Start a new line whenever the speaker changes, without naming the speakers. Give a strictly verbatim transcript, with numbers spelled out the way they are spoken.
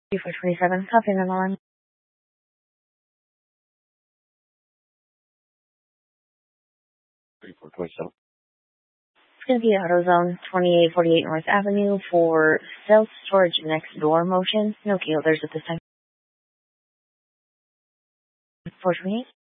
four twenty-seven, copy them on.
thirty-four twenty-seven.
It's going to be AutoZone, twenty-eight forty-eight North Avenue for self-storage next door motion. No key holders at this time. four twenty-eight.